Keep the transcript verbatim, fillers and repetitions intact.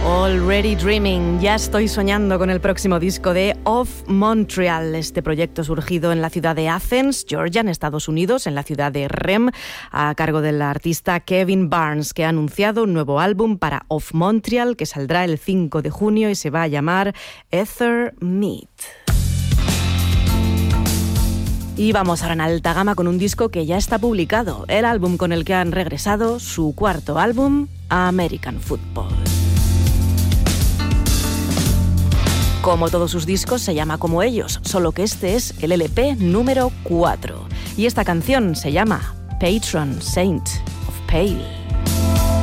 Already Dreaming, ya estoy soñando con el próximo disco de Of Montreal. Este proyecto surgido en la ciudad de Athens, Georgia, en Estados Unidos, en la ciudad de Rem, a cargo del artista Kevin Barnes, que ha anunciado un nuevo álbum para Of Montreal que saldrá el cinco de junio y se va a llamar Ether Meet. Y vamos ahora en alta gama con un disco que ya está publicado, el álbum con el que han regresado, su cuarto álbum, American Football. Como todos sus discos, se llama como ellos, solo que este es el L P número cuatro. Y esta canción se llama Patron Saint of Pale.